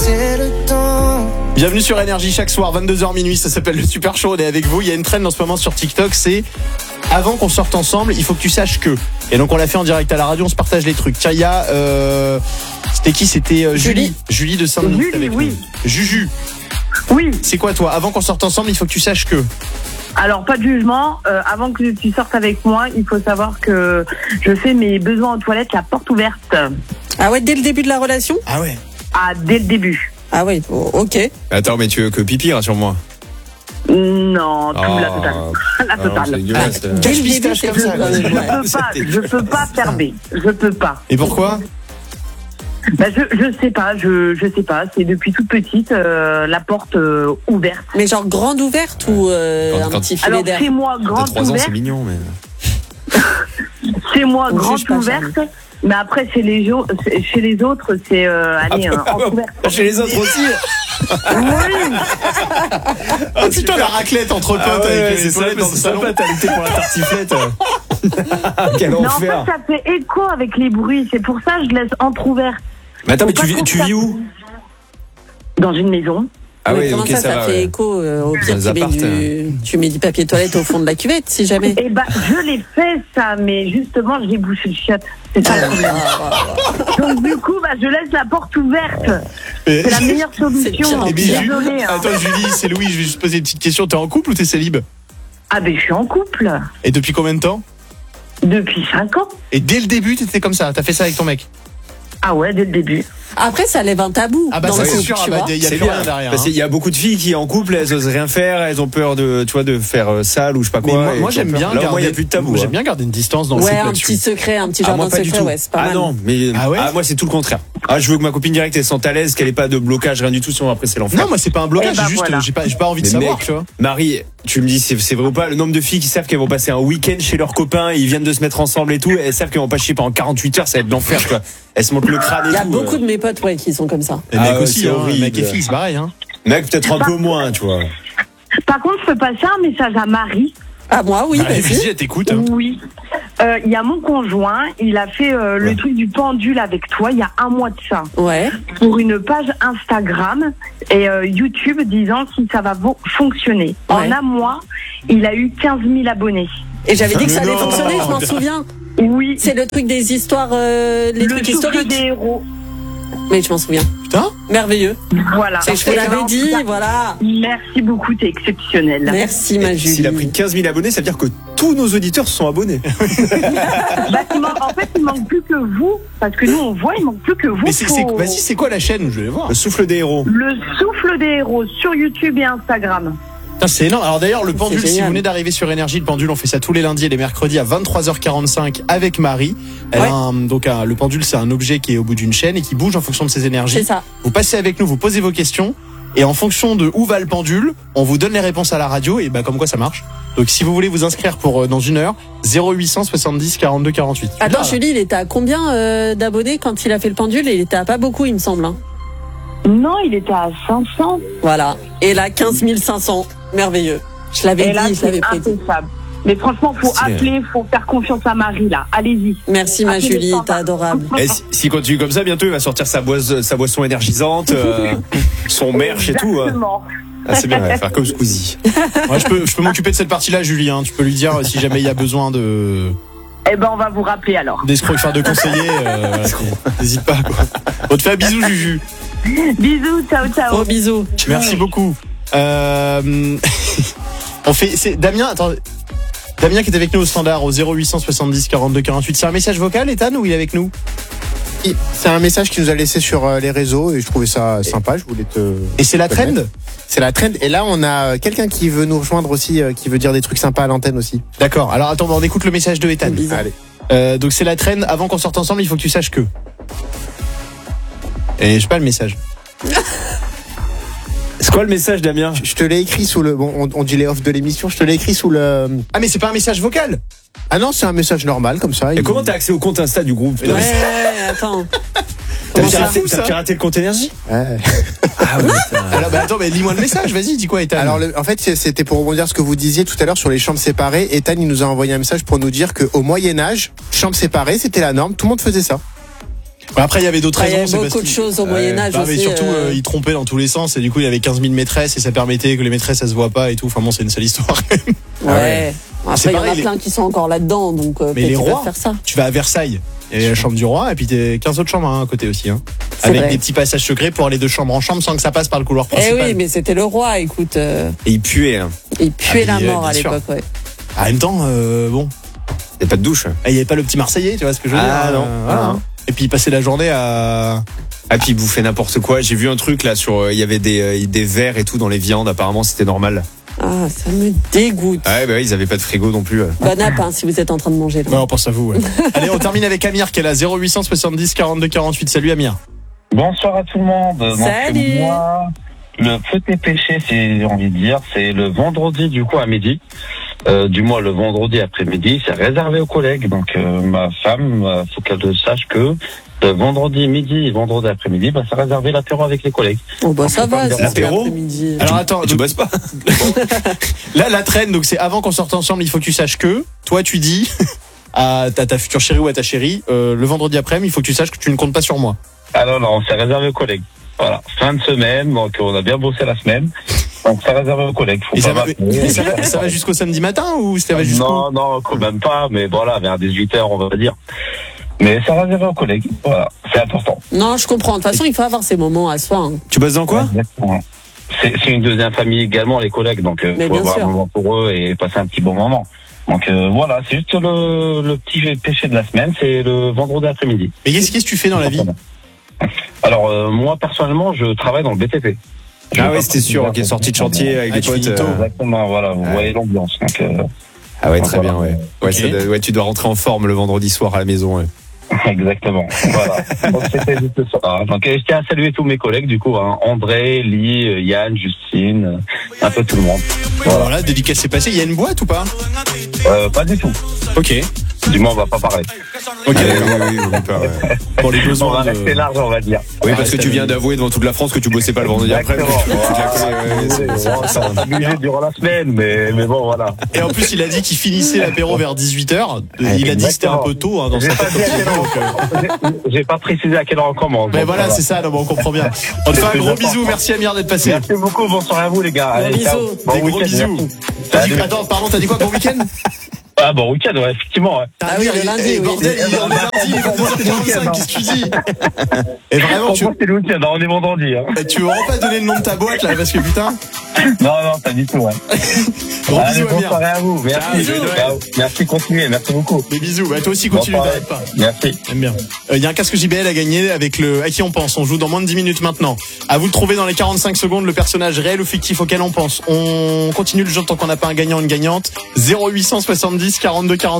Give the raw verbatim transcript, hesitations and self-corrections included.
passer le temps. Bienvenue sur Énergie chaque soir, vingt-deux heures minuit, ça s'appelle le Super Show, on est avec vous. Il y a une trend en ce moment sur TikTok, c'est avant qu'on sorte ensemble, il faut que tu saches que. Et donc on l'a fait en direct à la radio, on se partage les trucs. Tiens, il y a euh, c'était qui? C'était euh, Julie. Julie Julie de Saint-Denis avec oui. nous. Juju. Oui. C'est quoi toi? Avant qu'on sorte ensemble, il faut que tu saches que. Alors, pas de jugement. Euh, avant que tu sortes avec moi, il faut savoir que je fais mes besoins aux toilettes la porte ouverte. Ah ouais, dès le début de la relation? Ah ouais. Ah, dès le début. Ah ouais, oh, ok. Attends, mais tu veux que pipi, rassure-moi. Non, tout Oh. la totale. La Non, totale. c'est dégueulasse. Dès le début, pistache c'est comme tout, ça. quand même, Je ouais. peux pas, je peux pas faire B. Je peux pas. Et pourquoi? Bah, je, je sais pas, je, je sais pas. C'est depuis toute petite, euh, la porte euh, ouverte. Mais genre grande ouverte ou euh, Quand- un quand- petit filet Alors, d'air? chez moi, T'as grande trois ans, ouverte. c'est mignon, mais. Chez moi, On grande juge pas, ouverte. Mais après, chez les, jo- chez les autres, c'est euh, allez, euh, en couverte. Chez les autres aussi. Oui. Ah putain, la raclette entre potes Ah ouais, avec c'est les ça, toilettes dans le c'est salon. sympa, t'as lutté pour la tartiflette. Quel Mais en fait, enfer. ça fait écho avec les bruits. C'est pour ça que je laisse entrouverte. Mais attends, mais Faut tu pas vis, trop tu faire. vis où? Dans une maison. Ah Mais oui, comment ok, ça, ça, ça va. fait Ouais. écho euh, au pire, Dans tu les mets, appartes, du, tu mets du papier toilette au fond de la cuvette, si jamais. Eh ben, je l'ai fait, ça, mais justement, j'ai bouché le chiotte. C'est ça le problème. Donc, du coup, bah, je laisse la porte ouverte. C'est la meilleure solution. C'est Eh bien, Julie- Désolée. Hein. Attends, Julie, c'est Louis, je vais juste poser une petite question. T'es en couple ou t'es célib? Ah, ben, je suis en couple. Et depuis combien de temps? Depuis cinq ans. Et dès le début, t'étais comme ça, t'as fait ça avec ton mec? Ah ouais, dès le début. Après, ça lève un tabou. Ah bah dans ça le c'est couple, sûr, tu ah bah, vois. il y a C'est plus bien. rien derrière. Parce hein. qu'il y a beaucoup de filles qui en couple, elles osent rien faire, elles ont peur de, tu vois, de faire euh, sale ou je sais pas Mais quoi. moi, et moi qui ont j'aime peur. bien Là, au moins, garder, il n'y a plus de tabou. j'aime hein. bien garder une distance dans le Ouais, couple un là-dessus. petit secret, un petit Ah, jardin moi pas du secret, tout. ouais, c'est pas ah mal. non, mais Ah ouais moi c'est tout le contraire. Ah, je veux que ma copine directe elle se sente à l'aise, qu'elle ait pas de blocage, rien du tout, sinon après c'est l'enfer. Non, moi c'est pas un blocage, Eh ben, j'ai juste voilà. j'ai pas j'ai pas envie de Mais savoir, mec, tu vois. Marie, tu me dis c'est, c'est vrai ou pas, le nombre de filles qui savent qu'elles vont passer un week-end chez leurs copains, ils viennent de se mettre ensemble et tout, et elles savent qu'elles vont pas chier pendant quarante-huit heures, ça va être l'enfer, tu vois. Elles se montent le crâne et Il y a tout. beaucoup euh. de mes potes ouais, qui sont comme ça. Et Ah mec ouais, aussi, c'est hein, horrible. mec et fille, c'est pareil hein. Mec, peut-être un peu moins, tu vois. Par contre, je peux passer un message à Marie. Ah, moi, oui, Allez, vas-y. vas-y, elle t'écoute. hein. Oui. Euh, Il y a mon conjoint, il a fait euh, le Ouais. truc du pendule avec toi il y a un mois de ça. Ouais. Pour une page Instagram et euh, YouTube disant si ça va vo- fonctionner. Ouais. En un mois, il a eu quinze mille abonnés. Et j'avais dit que ça Mais allait non. fonctionner, je m'en souviens. Oui. C'est le truc des histoires, euh, les le trucs souffle historiques. des héros. Mais je m'en souviens. Putain. Merveilleux. Voilà. Et je te Et l'avais alors, dit, voilà. Merci beaucoup, t'es exceptionnel. Merci, ma Et Julie. S'il a pris quinze mille abonnés, ça veut dire que tous nos auditeurs se sont abonnés. Bah, il manque- en fait, il manque plus que vous, parce que nous on voit, il manque plus que vous. Mais c'est, c'est- pour- vas-y, c'est quoi la chaîne? Je vais voir. Le souffle des héros. Le souffle des héros sur YouTube et Instagram. Putain, c'est énorme. Alors d'ailleurs, le C'est pendule, si génial. vous venez d'arriver sur Énergie, le pendule, on fait ça tous les lundis et les mercredis à vingt-trois heures quarante-cinq avec Marie. Elle Ouais. a un- donc un- le pendule, c'est un objet qui est au bout d'une chaîne et qui bouge en fonction de ses énergies. C'est ça. Vous passez avec nous, vous posez vos questions et en fonction de où va le pendule, on vous donne les réponses à la radio et bah comme quoi ça marche. Donc si vous voulez vous inscrire pour euh, dans une heure, zéro huit cent soixante-dix quarante-deux quarante-huit. Attends, Là, Julie, il était à combien euh, d'abonnés quand il a fait le pendule? Et il était à pas beaucoup, il me semble. hein. Non, il était à cinq cents. Voilà. Et là, quinze mille cinq cents. Merveilleux. Je l'avais Et là, dit, je l'avais c'est prédit. impensable. Mais franchement, faut Stylé. appeler, faut faire confiance à Marie, là. Allez-y. Merci, ma Appelez Julie, les t'es adorable. Et si- s'il continue comme ça, bientôt il va sortir sa, boise- sa boisson énergisante, euh, son merch et tout. hein. Exactement. Ah, c'est bien, il va faire comme Squeezie. ouais, je peux je peux m'occuper de cette partie-là, Julie. Hein. Tu peux lui dire euh, si jamais il y a besoin de Eh ben, on va vous rappeler alors. d'escrocs, enfin de conseiller. Euh, voilà, n'hésite pas. Quoi. On te fait un bisou, Juju. Bisous, ciao, ciao. Gros bisous. Merci beaucoup. Euh, on fait. C'est Damien. Attends. Damien qui est avec nous au standard au zéro huit cent soixante-dix quarante-deux quarante-huit. C'est un message vocal, Ethan, ou il est avec nous? C'est un message qu'il nous a laissé sur euh, les réseaux et je trouvais ça sympa. Je voulais te. Et c'est la trend? C'est la trend. Et là, on a quelqu'un qui veut nous rejoindre aussi, euh, qui veut dire des trucs sympas à l'antenne aussi. D'accord. Alors attends, on écoute le message de Ethan. Bizarre. Allez. Euh, donc c'est la trend. Avant qu'on sorte ensemble, il faut que tu saches que. Et je sais pas le message. C'est quoi le message, Damien? Je te l'ai écrit sous le. Bon, on, on dit les off de l'émission. Je te l'ai écrit sous le. Ah mais c'est pas un message vocal. Ah non, c'est un message normal comme ça. Et il- comment t'as accès au compte Insta du groupe? Mais non, Ouais, mais- attends. T'as Comment c'est piraté, fou, ça t'as piraté le compte énergie? Ouais. Ah ouais, Alors bah attends, mais lis-moi le message. Vas-y, dis quoi, Ethan? Alors, le- en fait, c'est- c'était pour rebondir sur ce que vous disiez tout à l'heure sur les chambres séparées. Ethan, il nous a envoyé un message pour nous dire qu'au Moyen-Âge, chambre séparée, c'était la norme. Tout le monde faisait ça. Après, il y avait d'autres Bah, il y raisons. avait c'est parce beaucoup de qu'il- choses au Moyen-Âge Bah, mais aussi, surtout, euh. euh, il trompait dans tous les sens et du coup, il y avait quinze mille maîtresses et ça permettait que les maîtresses, ça se voit pas et tout. Enfin bon, c'est une sale histoire. Ouais. C'est Après, il y en a pareil, les- plein qui sont encore là-dedans, donc euh, Mais peut-être les qu'ils peuvent rois, faire ça. tu vas à Versailles. Il y avait la chambre du roi et puis t'as quinze autres chambres hein, à côté aussi. Hein. C'est Avec vrai. des petits passages secrets pour aller de chambre en chambre sans que ça passe par le couloir Eh principal. oui, mais c'était le roi, écoute. euh, Et il puait. Hein. il puait Ah, la mais, mort euh, à bien sûr. l'époque, ouais. En même temps, euh, bon, Il n'y a pas de douche. il n'y avait pas le petit Marseillais, tu vois ce que je veux dire. Ah, hein, non. voilà. Ah, non. Et puis il passait la journée à. Ah, puis il bouffait n'importe quoi. J'ai vu un truc là sur. euh, Il y avait des, euh, des vers et tout dans les viandes. Apparemment, c'était normal. Ah, ça me dégoûte. Ah ouais, bah ouais, ils avaient pas de frigo non plus. euh. Bon app, hein, si vous êtes en train de manger. Là. Ouais, on pense à vous. Ouais. Allez, on termine avec Amir qui est là, zéro huit soixante-dix quarante-deux quarante-huit. Salut Amir. Bonsoir à tout le monde. Donc, Salut. moi, le petit péché, si j'ai envie de dire, c'est le vendredi du coup à midi. Euh, du moins le vendredi après-midi, c'est réservé aux collègues. Donc euh, ma femme, euh, faut qu'elle sache que le vendredi midi et vendredi après-midi, bah, c'est réservé l'apéro avec les collègues. Oh bah ça On peut va, pas dire c'est l'apéro. l'après-midi. Alors attends, Tu donc, bosses pas. là la traîne, donc c'est avant qu'on sorte ensemble, il faut que tu saches que toi tu dis à ta, ta future chérie ou à ta chérie, euh, le vendredi après-midi, il faut que tu saches que tu ne comptes pas sur moi. Ah non, non, c'est réservé aux collègues. Voilà, fin de semaine, donc on a bien bossé la semaine. Donc c'est réservé aux collègues. Faut Et pas ça va, m'appeler. et ça va, ça va jusqu'au samedi matin ou ça va jusqu'au. Non, non, quand même pas, mais voilà, vers dix-huit heures, on va dire. Mais c'est réservé aux collègues. Voilà, c'est important. Non, je comprends. De toute façon, il faut avoir ces moments à soi. hein. Tu bosses dans quoi? Exactement. C'est c'est une deuxième famille également, les collègues, donc il Mais faut bien avoir sûr. un moment pour eux et passer un petit bon moment. Donc euh, voilà, c'est juste le, le petit péché de la semaine, c'est le vendredi après-midi. Mais qu'est-ce qu'est-ce que tu fais dans la vie? Alors euh, moi personnellement, je travaille dans le B T P. Je Ah vais ouais, pas c'était sûr. préciser Ok, sortie de chantier avec Ah, les tu potes. finis tôt. euh, Exactement, voilà, vous Ouais. voyez l'ambiance. Donc euh, Ah ouais, très Voilà. bien. Ouais. Ouais, Ok. ça doit- ouais, tu dois rentrer en forme le vendredi soir à la maison. Ouais. exactement. Voilà. Donc c'était juste ça. Donc euh, je tiens à saluer tous mes collègues du coup, hein. André, Lee, euh, Yann, Justine, euh, un peu tout le monde. Voilà, voilà dédicace c'est passé. Il y a une boîte ou pas? Euh, pas du tout. Ok. Du moins on va pas parler. Ok, Ah, oui, d'accord. oui, oui, on peut, ouais. Pour les On va besoins de. rester large, on va dire. Oui, Ah, parce que ça tu va. viens d'avouer devant toute la France que tu bossais pas le vendredi après. Exactement. Tu l'as collé, ouais, c'est- Voilà. c'est- Bon, ça va s'amuser durant la semaine, mais, mais bon, voilà. Et en plus, il a dit qu'il finissait l'apéro vers dix-huit heures. Il a dit que c'était un peu tôt hein, dans J'ai sa pas, dit à quelle heure on- j'ai- j'ai pas précisé à quelle heure on commence. Mais donc voilà, c'est ça, non, mais on comprend bien. On te fait un C'est gros important. bisou, merci Amir d'être passé. Merci beaucoup, bonsoir à vous les gars. Gros Allez, ciao. bisous. Bon Des gros week-end, bisous. merci. T'as dit- Salut. attends, pardon, t'as dit quoi, bon week-end? Ah bon week-end, ouais, effectivement. Ouais. Ah oui, le lundi, Eh, oui. bordel, il est on est lundi, il est vingt-deux heures quarante-cinq, qu'est-ce que tu dis? Et vraiment, Pour tu, moi, c'est le week-end, on est vendredi. Hein. tu veux vraiment pas donner le nom de ta boîte, là, parce que putain. Non, non, pas du tout. Ouais. Gros Allez, bisous, bonne Amir. soirée à vous. Merci. Ciao, joyeux Noël. Ciao. Merci, continuez. Merci beaucoup. Des bisous. Bah, toi aussi, continue, Bonne t'arrêtes soirée. pas. Merci. J'aime bien. Il y a un casque J B L à gagner avec le à qui on pense. On joue dans moins de dix minutes maintenant. À vous de trouver dans les quarante-cinq secondes le personnage réel ou fictif auquel on pense. On continue le jeu tant qu'on n'a pas un gagnant ou une gagnante. zéro huit soixante-dix quarante-deux quarante.